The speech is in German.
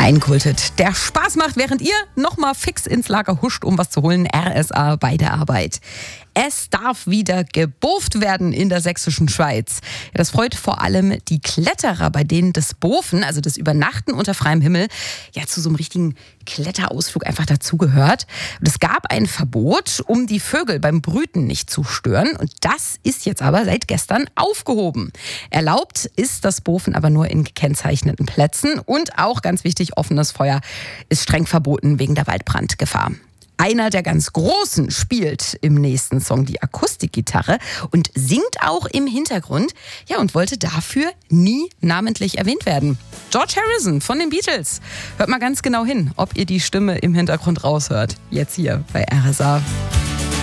einkultet. Der Spaß macht, während ihr nochmal fix ins Lager huscht, um was zu holen. RSA bei der Arbeit. Es darf wieder gebooft werden in der sächsischen Schweiz. Ja, das freut vor allem die Kletterer, bei denen das Bofen, also das Übernachten unter freiem Himmel, ja zu so einem richtigen Kletterausflug einfach dazugehört. Und es gab ein Verbot, um die Vögel beim Brüten nicht zu stören. Und das ist jetzt aber seit gestern aufgehoben. Erlaubt ist das Bofen aber nur in gekennzeichneten Plätzen. Und auch ganz wichtig, offenes Feuer ist streng verboten wegen der Waldbrandgefahr. Einer der ganz Großen spielt im nächsten Song die Akustikgitarre und singt auch im Hintergrund. Ja, und wollte dafür nie namentlich erwähnt werden. George Harrison von den Beatles. Hört mal ganz genau hin, ob ihr die Stimme im Hintergrund raushört. Jetzt hier bei RSA.